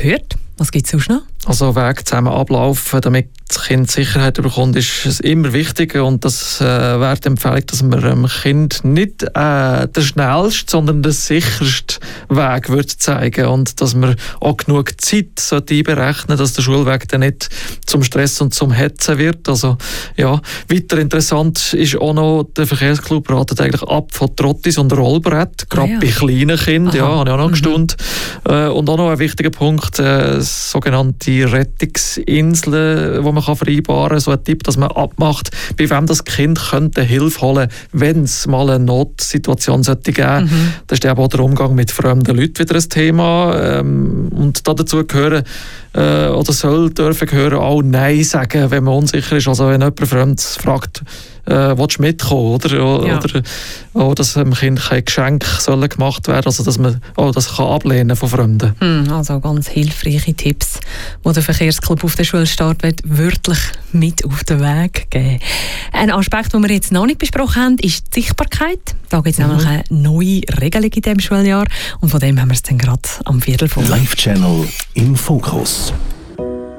gehört. Was gibt es sonst noch? Also Weg zusammen ablaufen, damit das Kind Sicherheit bekommt, ist es immer wichtig. Und das wäre die Empfehlung, dass man dem Kind nicht den schnellsten, sondern den sichersten Weg würde zeigen. Und dass man auch genug Zeit einberechnen, dass der Schulweg dann nicht zum Stress und zum Hetzen wird. Also, ja. Weiter interessant ist auch noch, der Verkehrsclub ratet eigentlich ab von Trottis und Rollbrett, gerade bei kleinen Kindern. Ja, habe ich auch noch gestaunt. Und auch noch ein wichtiger Punkt, sogenannte Rettungsinseln, die man vereinbaren kann. So ein Tipp, dass man abmacht, bei wem das Kind könnte Hilfe holen, wenn es mal eine Notsituation sollte geben. Das ist aber auch der Umgang mit fremden Leuten wieder ein Thema. Und dazu gehören oder dürfen gehören auch Nein sagen, wenn man unsicher ist. Also wenn jemand Fremdes fragt, willst du mitkommen? Oder dass dem Kind kein Geschenk gemacht werden, also dass man das kann ablehnen von Fremden. Also ganz hilfreiche Tipps, die der Verkehrsclub auf den Schulstart wird wörtlich mit auf den Weg geben. Ein Aspekt, den wir jetzt noch nicht besprochen haben, ist die Sichtbarkeit. Da gibt es nämlich eine neue Regelung in diesem Schuljahr und von dem haben wir es dann gerade am Viertel vor. Live Channel im Fokus.